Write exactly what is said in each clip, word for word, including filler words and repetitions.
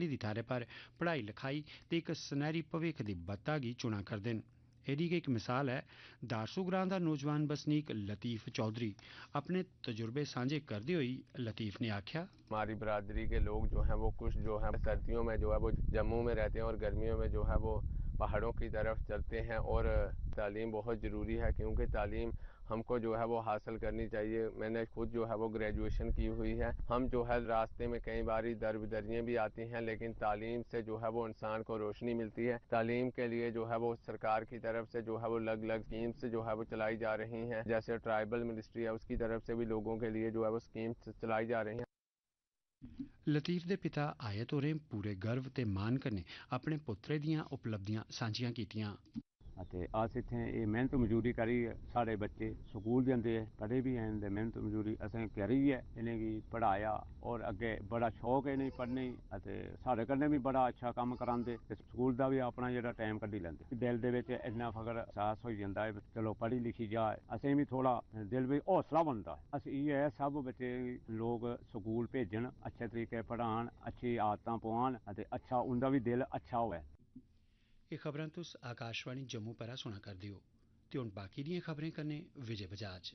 नौकरी दी थाह्रै पर पढ़ाई लिखाई ते इक सनैह्री भविक्ख दी बत्ता गी चुना करदे न। एह्दी गै इक मिसाल है दारसू ग्रां दा नौजवान बसनीक लतीफ चौधरी। अपने तजुर्बे सांझे करदे होई लतीफ ने आख्या, हमारी बरादरी के लोग जो हैं वो कुछ जो है सर्दियों में जो है वो जम्मू में रहते हैं और गर्मियों में जो है वो पहाड़ों की तरफ चलते हैं। और तालीम बहुत ज़रूरी है क्योंकि तालीम हमको जो है वो हासिल करनी चाहिए। मैंने खुद जो है वो ग्रेजुएशन की हुई है। हम जो है रास्ते में कई बार दर बदरियाँ भी आती हैं, लेकिन तालीम से जो है वो इंसान को रोशनी मिलती है। तालीम के लिए जो है वो सरकार की तरफ से जो है वो अलग अलग स्कीम्स जो है वो चलाई जा रही हैं। जैसे ट्राइबल मिनिस्ट्री है उसकी तरफ से भी लोगों के लिए जो है वो स्कीम्स चलाई जा रही हैं। लतीफ दे पिता आयत होरें पूरे गर्व ते मान कन्नै अपने पुत्तरे दियां उपलब्धियां सांझियां कीतियां। ते अस इत्थें एह् मेहनत मजूरी करियै साढ़े बच्चे स्कूल जंदे ऐ, पढ़े बी हैन ते मेहनत मजूरी असें करियै इनेंगी पढ़ाया और अग्गें बड़ा शौक है इनेंगी पढ़ने गी ते साढ़े कन्नै बी बड़ा अच्छा कम्म करांदे ते स्कूल दा बी अपना जेह्ड़ा टाइम कड्ढी लैंदे। दिल दे बिच इन्ना फखर एहसास होई जंदा है, चलो पढ़ी लिखी जा, असें बी थोड़ा दिल बिच हौसला बनदा। अस इयै सब बच्चे लोग स्कूल भेजन, अच्छे तरीके पढ़ान, अच्छी आदतां पवान ते अच्छा उंदा बी दिल अच्छा होऐ। एह् खबरां तुस आकाशवाणी जम्मू परा सुना करदे हो ते हुण बाकी दियें खबरें कन्नै विजय बजाज।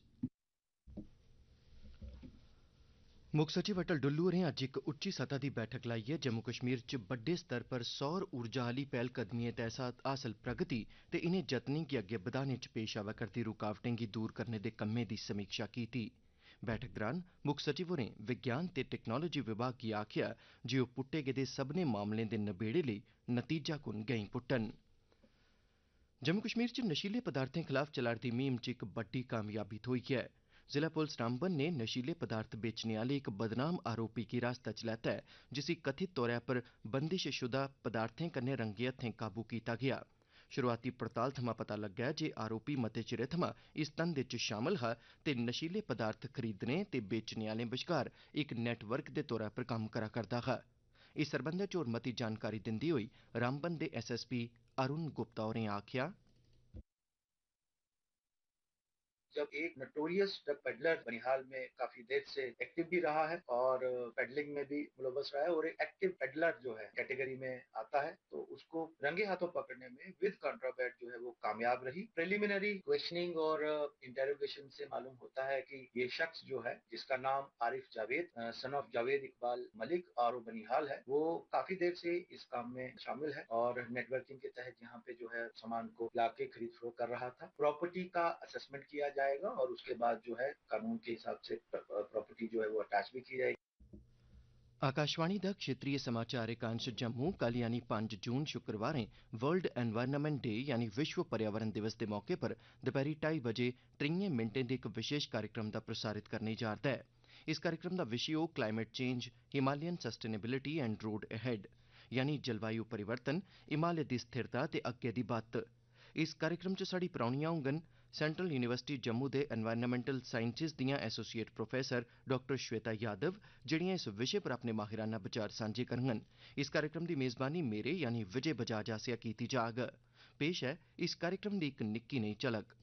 मुक्ख सचिव अटल डुल्लू होरें अज्ज इक उच्ची सतह दी बैठक लाइयै जम्मू कश्मीर च बड्डे स्तर पर सौर ऊर्जा आह्ली पैह्लकदमिएं तैह्त हासल प्रगति ते इनें जतनें गी अग्गे बधाने च पेश आवा करदी रुकावटें गी दूर करने दे कम्में दी समीक्षा कीती। बैठक दौरान मुक्ख सचिव होरें विज्ञान ते टेक्नोलाजी विभाग गी आखेआ जे ओह् पुट्टे गेदे सब्भनें मामलें दे नबेड़े लेई नतीजाकुन गैंई पुट्टन। जम्मू कश्मीर च नशीले पदार्थें खलाफ चला'रदी मुहिम च इक बड्डी कामयाबी थ्होई ऐ। जिला पुलस रामबन ने नशीले पदार्थ बेचने आह्ले इक बदनाम आरोपी गी हिरासत च लैता ऐ, जिसी कथित तौरा पर बंदिशशुदा पदार्थें कन्नै रंगे हत्थें काबू कीता गेआ। शुरुआती पड़ताल थमां पता लग्गा ऐ जे आरोपी मते चिरै थमां इस धंधे च शामल हा ते नशीले पदार्थ खरीदने ते बेचने आह्लें बश्कार इक नेटवर्क दे तौरा पर कम्म करा करदा हा। इस सरबंधै च होर मती जानकारी दिंदे होई रामबन दे एसएसपी अरुण गुप्ता होरें आखेआ, जब एक नोटोरियस ड्रग पेडलर बनिहाल में काफी देर से एक्टिव भी रहा है और पेडलिंग में भी मुलव्वस रहा है और एक एक्टिव पेडलर जो है कैटेगरी में आता है, तो उसको रंगे हाथों पकड़ने में विद कॉन्ट्राबैंड जो है वो कामयाब रही। प्रिलिमिनरी क्वेश्चनिंग और इंटेरोगेशन से मालूम होता है कि ये शख्स जो है, जिसका नाम आरिफ जावेद सन ऑफ जावेद इकबाल मलिक और बनिहाल है, वो काफी देर से इस काम में शामिल है और नेटवर्किंग के तहत यहाँ पे जो है सामान को लाके खरीद फरोख्त कर रहा था। प्रॉपर्टी का असेसमेंट किया जाएगा और उसके बाद जो है कानून के हिसाब से प्रॉपर्टी जो है वो अटैच भी की जाएगी। आकाशवाणी दा क्षेत्रीय समाचार एकांश जम्मू कल यानी पंज जून शुक्रवारें वर्ल्ड एनवायरनमेंट डे यानी विश्व पर्यावरण दिवस दे मौके पर दपैह्री ढाई बजे त्रीहें मिंटें दे इक विशेष कार्यक्रम दा प्रसारित करने जा'रदा ऐ। इस कार्यक्रम दा विशे होग climate change, Himalayan sustainability and road ahead, यानी जलवायु परिवर्तन, हिमालय दी स्थिरता ते अग्गे दी बत्त। इस कार्यक्रम च साढ़ी परौह्नियां होङन सेंट्रल यूनिवर्सिटी जम्मू दे एनवायरनमेंटल साइंसिज़ दियां associate professor doctor Shweta Yadav, जेहड़ियां इस विशे पर अपने माहिराना विचार सांझे करङन। इस कार्यक्रम दी मेज़बानी मेरे यानी विजय बजाज आसेआ कीती जाग। पेश है इस कार्यक्रम दी इक निक्की नेही झलक।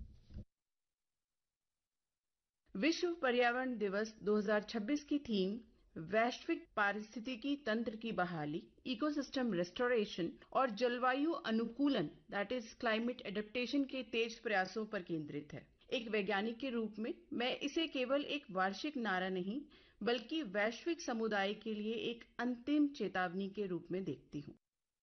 विश्व पर्यावरण दिवस दो हज़ार छब्बीस की थीम वैश्विक पारिस्थितिकी तंत्र की बहाली, इकोसिस्टम रेस्टोरेशन और जलवायु अनुकूलन दैट इज क्लाइमेट एडेप्टेशन के तेज प्रयासों पर केंद्रित है। एक वैज्ञानिक के रूप में मैं इसे केवल एक वार्षिक नारा नहीं बल्कि वैश्विक समुदाय के लिए एक अंतिम चेतावनी के रूप में देखती हूँ।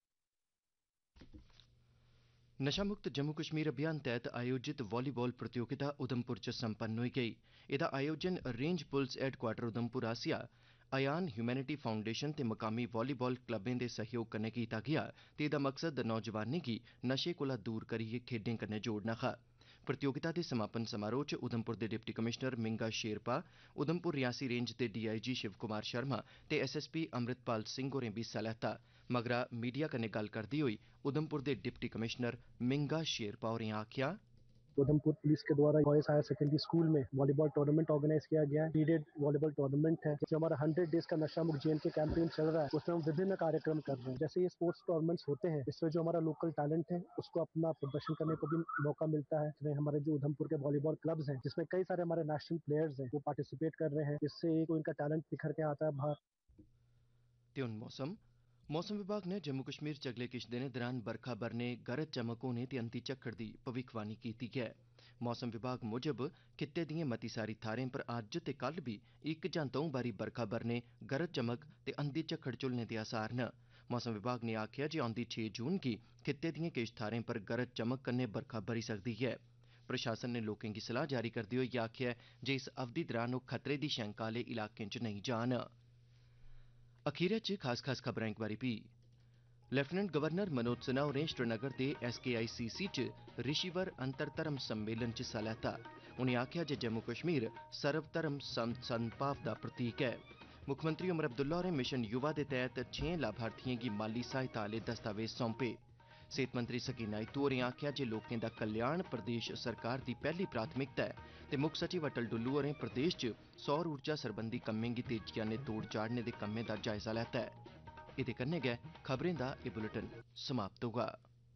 नशा मुक्त जम्मू कश्मीर अभियान तैह्त आयोजित वालीबाल प्रतियोगिता उधमपुर च संपन्न होई गेई। एह्दा आयोजन रेंज पुलस हैडक्वार्टर उधमपुर आसेआ अयान ह्यूमैनिटी फाउंडेशन ते मकामी वालीबाल क्लबें दे सहयोग कन्नै कीता गेआ ते एह्दा मकसद नौजवानें गी नशे कोला दूर करियै खेड्डें कन्नै जोड़ना हा। प्रतियोगिता दे समापन समारोह च उधमपुर दे deputy commissioner मिंगा Sherpa, Udhampur Reasi range दे डीआईजी शिव कुमार शर्मा ते एसएसपी अमृतपाल सिंह होरें बी हिस्सा लैता। मगरा मीडिया कन्नै गल्ल करदे होई उधमपुर दे डिप्टी कमिशनर मिंगा शेरपा होरें आखेआ, उधमपुर पुलिस के द्वारा बॉयज हायर सेकेंडरी स्कूल में वॉलीबॉल टूर्नामेंट ऑर्गेनाइज किया गया है। पीरियड वॉलीबॉल टूर्नामेंट है जो हमारा हंड्रेड डेज का नशा मुक्त जेल के कैंपेन चल रहा है, उसमें हम विभिन्न कार्यक्रम कर रहे हैं। जैसे ये स्पोर्ट्स टूर्नामेंट्स होते हैं, इसमें जो हमारा लोकल टैलेंट है उसको अपना प्रदर्शन करने को भी मौका मिलता है। इसमें हमारे जो उधमपुर के वॉलीबॉल क्लब्स हैं, जिसमें कई सारे हमारे नेशनल प्लेयर्स हैं, वो पार्टिसिपेट कर रहे हैं, जिससे इनका टैलेंट निखर के आता है बाहर। ते हुन मौसम मौसम विभाग ने जम्मू कश्मीर च अगले किश दिनें दौरान बरखा बरने गरज चमक होने ते अंधी झक्खड़ दी भविक्खवाणी कीती ऐ। मौसम विभाग मुजब खित्ते दिएं मती सारी थाह्रें पर अज्ज ते कल बी इक जां द'ऊं बारी बरखा बरने गरज चमक ते अंधी झक्खड़ झुलने दे आसार न। मौसम विभाग ने आखेआ जे औंदी छे जून गी खित्ते दिएं किश थाह्रें पर गरज चमक कन्नै बरखा बरी सकदी ऐ। प्रशासन ने लोकें गी सलाह जारी करदे होई आखेआ जे इस अवधि दौरान ओह् खतरे दी शैंका आह्ले इलाकें च नेईं जान। अखीरै च खास खास खबरां इक बारी फ्ही। लेफ्टिनेंट गवर्नर मनोज सिन्हा होरें श्रीनगर दे एस के आई सी सी च ऋषिवर अंतर धर्म सम्मेलन च हिस्सा लैता। उनें आखेआ जे जम्मू कश्मीर सर्वधर्म सद्भाव दा प्रतीक ऐ। मुक्खमंत्री उमर अब्दुल्ला होरें मिशन युवा दे तैह्त छें लाभार्थिएं गी माली सहायता आह्ले दस्तावेज सौंपे। सेहत मंत्री सकीना इत्तू होरें आखेआ जे लोकें दा कल्याण प्रदेश सरकार दी पैह्ली प्राथमिकता ऐ ते मुक्ख सचिव अटल डुल्लू होरें प्रदेश च सौर ऊर्जा सरबंधी कम्में गी तेजिया नै तोड़ चाढ़ने दे कम्में दा जायजा लैता ऐ। एह्दे कन्नै गै खबरें दा एह् बुलेटिन समाप्त होगा।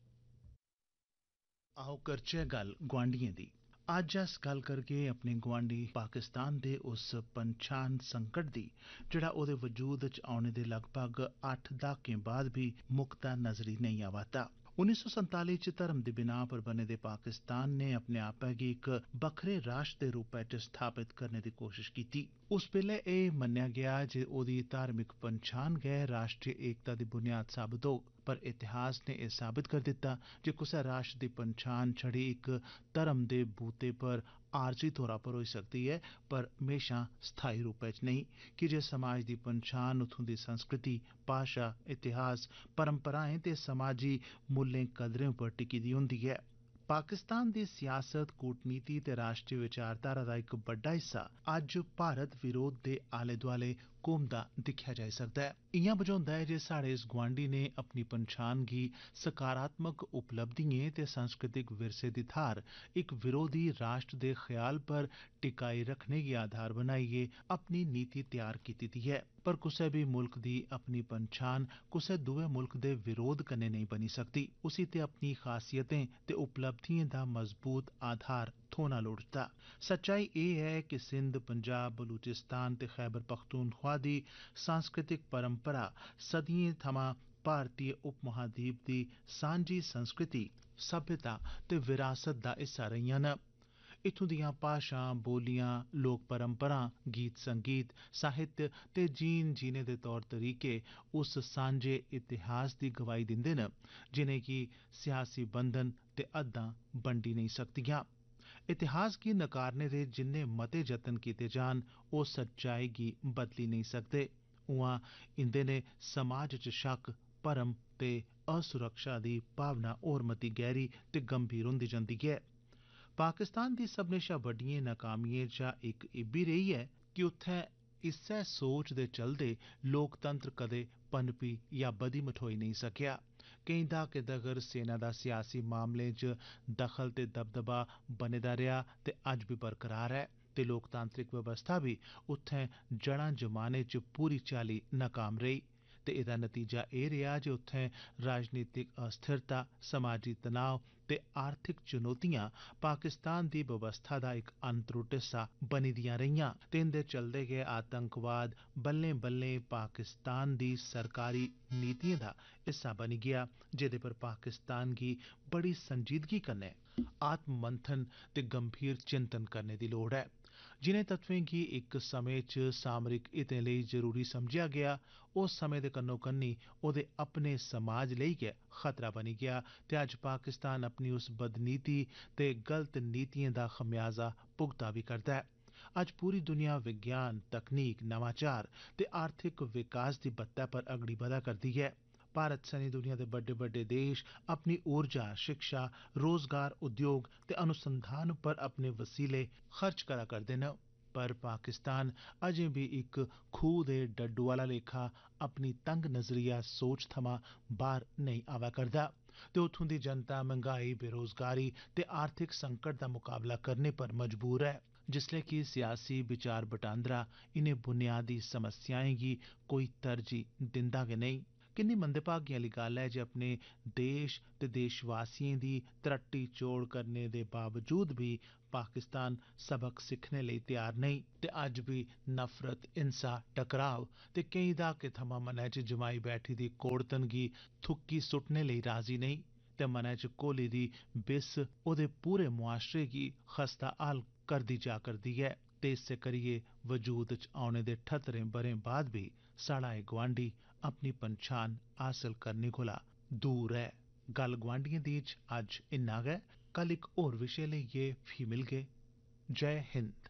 आओ करचै गल्ल गुआंढियें दी। अज्ज अस गल्ल करगे अपने गुआंढी पाकिस्तान दे उस पंछान संकट दी जेह्ड़ा ओह्दे वजूद च औने दे लगभग अट्ठ दहाकें बाद बी मुकदा नजरी नेईं आवा दा। उन्नीस सौ संताली च धर्म दी बिनाह पर बने दे पाकिस्तान ने अपने आपै गी इक बक्खरे राष्ट्र दे रूपै च स्थापित करने दी कोशिश कीती। उस बेल्लै एह् मन्नेआ गेआ जे ओह्दी धार्मिक पंछान गै राष्ट्रीय एकता दी बुनियाद साबत होग, पर इतिहास ने एह् साबत कर दित्ता जे कुसै राष्ट्र दी पंछान छड़ी इक धर्म दे बूते पर आरजी तौरा पर होई सकदी ऐ, पर म्हेशां स्थाई रूपै च नेईं, की जे समाज दी पंछान उत्थूं दी संस्कृति, भाशा, इतिहास, परंपराएं ते समाजी मूल्यें कदरें उप्पर टिकी दी होंदी ऐ। पाकिस्तान दी सियासत, कूटनीति ते राष्ट्रीय विचारधारा दा इक बड्डा हिस्सा अज्ज भारत विरोध दे आले दुआले घूमदा दिक्खेआ जाई सकदा ऐ। इ'यां बझोंदा ऐ जे साढ़े इस गुआंढी ने अपनी पंछान गी सकारात्मक उपलब्धियें ते सांस्कृतिक विरसे दी थाह्र इक विरोधी राष्ट्र दे ख्याल पर टिकाई रखने गी आधार बनाइयै अपनी नीति त्यार कीती दी ऐ। पर कुसै बी मुल्क दी अपनी पंछान कुसै दुए मुल्क दे विरोध कन्नै नेईं बनी सकदी। उसी ते अपनी खासियतें ते उपलब्धियें दा मजबूत आधार थ्होना लोड़चदा। सच्चाई एह् ऐ कि सिंध, पंजाब, बलूचिस्तान ते खैबर पख्तूनख्वा दी सांस्कृतिक परंपरा सदियें थमां भारतीय उपमहाद्वीप दी सांझी संस्कृति, सभ्यता ते विरासत दा हिस्सा रेहियां न। इत्थूं दियां भाशां, बोलियां, लोक परंपरां, गीत संगीत, साहित्य ते जीन जीने दे तौर तरीके उस सांझे इतिहास दी गवाही दिंदे न जिनेंगी सियासी बंधन ते हद्दां बंडी नेईं सकदियां। इतिहास गी नकारने दे जिन्ने मते जतन कीते जान, ओह् सच्चाई गी बदली नेईं सकदे। उआं इंदे ने समाज च शक, भरम ते असुरक्षा दी भावना होर मती गैहरी ते गंभीर होंदी जंदी ऐ। पाकिस्तान दी सभनें शा बड्डियें नाकामियें चा इक इब्बी रेही ऐ कि उत्थै इस्सै सोच दे चलदे लोकतंत्र कदें पनपी या बधी मठोई नेईं सकेआ। केईं दहाके तगर सेना दा सियासी मामलें च दखल ते दबदबा बने दा रेहा ते अज्ज बी बरकरार ऐ, ते लोकतांत्रिक व्यवस्था बी उत्थै जड़ां जमाने च पूरी चाल्ली नाकाम रेही। ते एह्दा नतीजा एह् रेहा जे उत्थै राजनीतिक अस्थिरता, समाजी तनाव ते आर्थिक चुनौतियां पाकिस्तान दी व्यवस्था दा इक अनत्रुट हिस्सा बनी दियां रेहियां, ते इंदे चलदे गै आतंकवाद बल्लें बल्लें पाकिस्तान दी सरकारी नीतिएं दा हिस्सा बनी गेआ, जेह्दे पर पाकिस्तान गी बड़ी संजीदगी कन्नै आत्म मंथन ते गंभीर चिंतन करने दी लोड़ ऐ। जिनें तत्वें गी इक समें च सामरिक हितें लेई जरूरी समझेआ गेआ, ओह् समें दे कन्नो कन्नी ओह्दे अपने समाज लेई गै खतरा बनी गेआ, ते अज्ज पाकिस्तान अपनी उस बदनीति ते गलत नीतिएं दा खमियाजा भुगता बी करदा ऐ। अज्ज पूरी दुनिया विज्ञान, तकनीक, नवाचार ते आर्थिक विकास दी बत्तै पर अगड़ी बधा करदी ऐ। भारत सने दुनिया दे बड्डे बड्डे देश अपनी ऊर्जा, शिक्षा, रोजगार, उद्योग ते अनुसंधान पर अपने वसीले खर्च करा करदे न, पर पाकिस्तान अजें बी इक खूह् दे डड्डू आह्ला लेखा अपनी तंग नजरिया सोच थमां बाहर नेईं आवा करदा, ते उत्थूं दी जनता महंगाई, बेरोजगारी ते आर्थिक संकट दा मुकाबला करने पर मजबूर ऐ, जिसलै कि सियासी विचार बटांदरा इनें बुनियादी समस्याएं गी कोई तरजीह दिंदा गै नेईं। किन्नी मंदेभागी आह्ली गल्ल है जे अपने देश ते देशवासियें दी त्रट्टी चोड़ करने दे बावजूद भी पाकिस्तान सबक सिक्खने लेई त्यार नेईं ते अज्ज बी नफरत हिंसा टकराव ते केईं दहाके थमां मनै च जमाई बैठी दी कोड़तन गी थुक्की सुट्टने लेई राजी नेईं ते मनै च घोली दी बिस ओह्दे पूरे मुआशरे गी खस्ता हाल करदी जा करदी ऐ ते इस्सै करियै वजूद च औने दे ठत्तरें ब'रें बाद बी साढ़ा एह् गुआंढी अपनी पन्छान हासल करने कोला दूर ऐ। गल्ल गुआंढियें दी च अज्ज इन्ना गै, कल इक होर विशे लेइयै फ्ही मिलगे। जय हिंद।